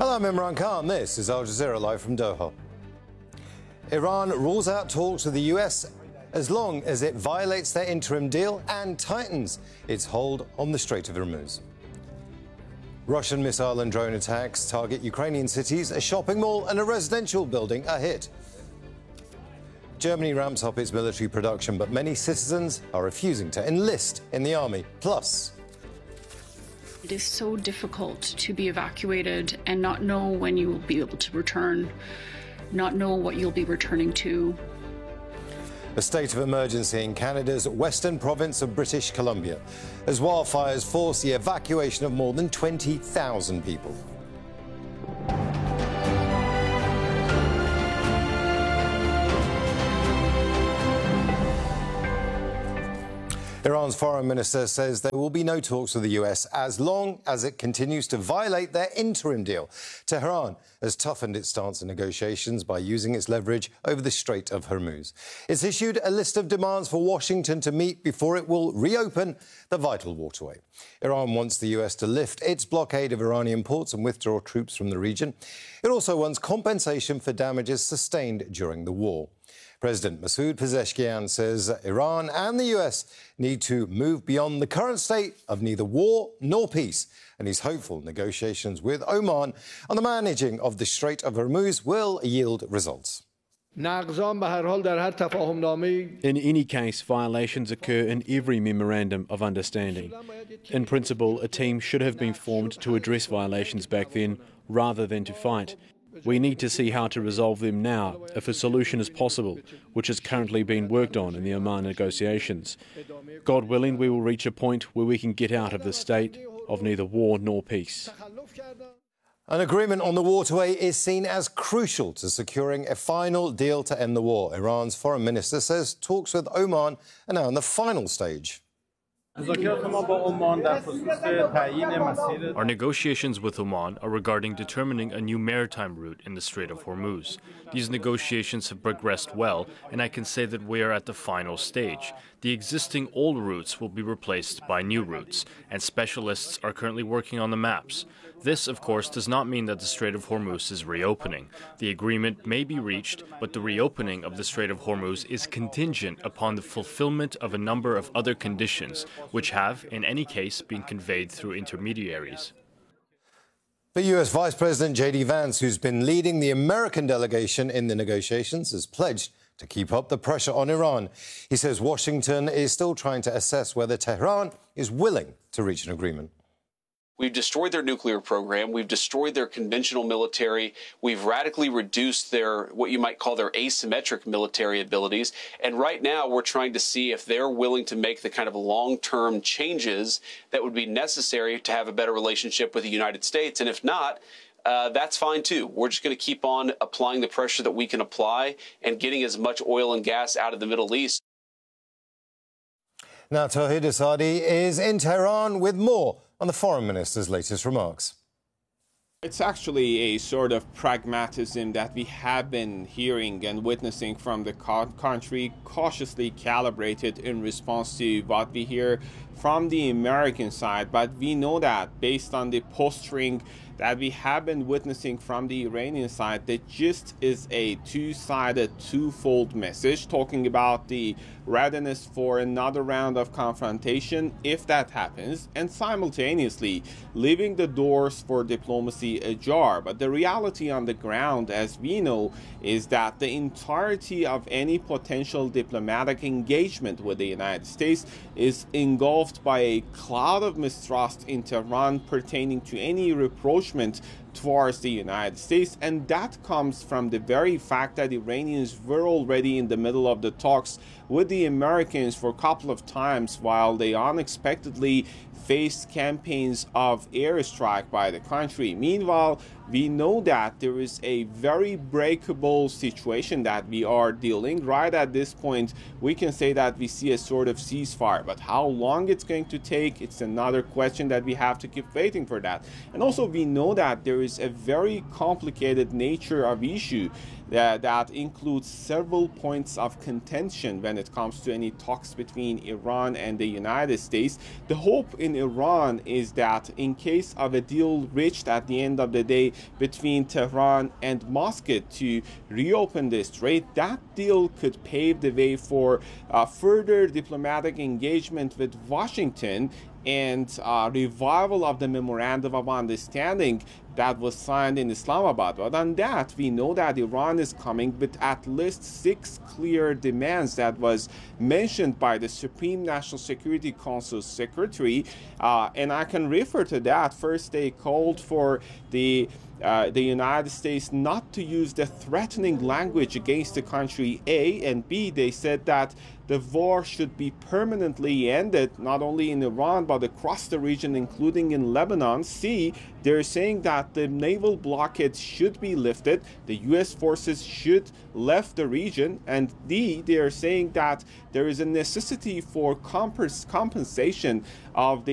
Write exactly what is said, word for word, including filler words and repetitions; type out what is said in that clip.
Hello, I'm Imran Khan. This is Al Jazeera live from Doha. Iran rules out talks with the U S as long as it violates their interim deal and tightens its hold on the Strait of Hormuz. Russian missile and drone attacks target Ukrainian cities, a shopping mall and a residential building are hit. Germany ramps up its military production, but many citizens are refusing to enlist in the army. Plus, it is so difficult to be evacuated and not know when you will be able to return, not know what you'll be returning to. A state of emergency in Canada's western province of British Columbia as wildfires force the evacuation of more than twenty thousand people. Iran's foreign minister says there will be no talks with the U S as long as it continues to violate their interim deal. Tehran has toughened its stance in negotiations by using its leverage over the Strait of Hormuz. It's issued a list of demands for Washington to meet before it will reopen the vital waterway. Iran wants the U S to lift its blockade of Iranian ports and withdraw troops from the region. It also wants compensation for damages sustained during the war. President Masoud Pezeshkian says Iran and the U S need to move beyond the current state of neither war nor peace, and he's hopeful negotiations with Oman on the managing of the Strait of Hormuz will yield results. In any case, violations occur in every memorandum of understanding. In principle, a team should have been formed to address violations back then rather than to fight. We need to see how to resolve them now, if a solution is possible, which is currently being worked on in the Oman negotiations. God willing, we will reach a point where we can get out of the state of neither war nor peace. An agreement on the waterway is seen as crucial to securing a final deal to end the war. Iran's foreign minister says talks with Oman are now in the final stage. Our negotiations with Oman are regarding determining a new maritime route in the Strait of Hormuz. These negotiations have progressed well, and I can say that we are at the final stage. The existing old routes will be replaced by new routes, and specialists are currently working on the maps. This, of course, does not mean that the Strait of Hormuz is reopening. The agreement may be reached, but the reopening of the Strait of Hormuz is contingent upon the fulfillment of a number of other conditions, which have, in any case, been conveyed through intermediaries. But U S Vice President J D Vance, who's been leading the American delegation in the negotiations, has pledged to keep up the pressure on Iran. He says Washington is still trying to assess whether Tehran is willing to reach an agreement. We've destroyed their nuclear program. We've destroyed their conventional military. We've radically reduced their, what you might call their asymmetric military abilities. And right now we're trying to see if they're willing to make the kind of long-term changes that would be necessary to have a better relationship with the United States. And if not, uh, that's fine too. We're just going to keep on applying the pressure that we can apply and getting as much oil and gas out of the Middle East. Now, Tawhid Asadi is in Tehran with more on the foreign minister's latest remarks. It's actually a sort of pragmatism that we have been hearing and witnessing from the country, cautiously calibrated in response to what we hear from the American side. But we know that based on the posturing that we have been witnessing from the Iranian side, the gist is a two-sided, twofold message talking about the readiness for another round of confrontation if that happens, and simultaneously leaving the doors for diplomacy ajar. But the reality on the ground, as we know, is that the entirety of any potential diplomatic engagement with the United States is engulfed by a cloud of mistrust in Tehran pertaining to any rapprochement towards the United States, and that comes from the very fact that Iranians were already in the middle of the talks with the Americans for a couple of times while they unexpectedly faced campaigns of airstrike by the country. Meanwhile, we know that there is a very breakable situation that we are dealing. Right at this point, we can say that we see a sort of ceasefire, but how long it's going to take, it's another question that we have to keep waiting for that. And also we know that there is a very complicated nature of issue uh, that includes several points of contention when it comes to any talks between Iran and the United States. The hope in Iran is that in case of a deal reached at the end of the day between Tehran and Moscow to reopen the strait, that deal could pave the way for uh, further diplomatic engagement with Washington and uh, revival of the Memorandum of Understanding that was signed in Islamabad. But on that, we know that Iran is coming with at least six clear demands that was mentioned by the Supreme National Security Council Secretary, uh, and I can refer to that. First, they called for the Uh, the United States not to use the threatening language against the country, A, and B, they said that the war should be permanently ended, not only in Iran, but across the region, including in Lebanon. C, they're saying that the naval blockade should be lifted, the U S forces should left the region, and D, they are saying that there is a necessity for compens- compensation of the